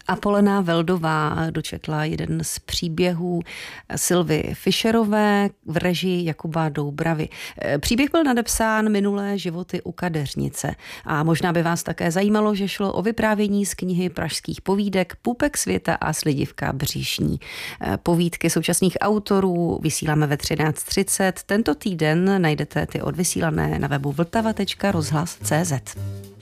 Apolena Veldová dočetla jeden z příběhů Sylvie Fischerové v režii Jakuba Doubravy. Příběh byl nadepsán Minulé životy u kadeřnice a možná by vás také zajímalo, že šlo o vyprávění z knihy pražských povídek Pupek světa a Slidivka břišní. Povídky současných autorů vysíláme ve 13:30. Tento týden najdete ty odvysílané na webu vltava.rozhlas.cz.